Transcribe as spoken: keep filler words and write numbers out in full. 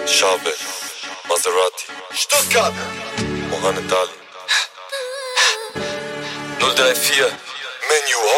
Charbel, Maserati, Stuttgart, Mohammed Ali. null drei vier, Menu